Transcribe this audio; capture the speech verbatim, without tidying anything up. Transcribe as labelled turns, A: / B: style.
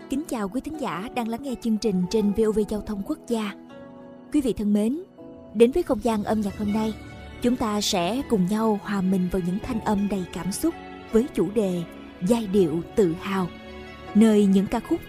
A: Kính chào quý thính giả đang lắng nghe chương trình trên vê o vê Giao thông Quốc gia. Quý vị thân mến, đến với không gian âm nhạc hôm nay, chúng ta sẽ cùng nhau hòa mình vào những thanh âm đầy cảm xúc với chủ đề giai điệu tự hào, nơi những ca khúc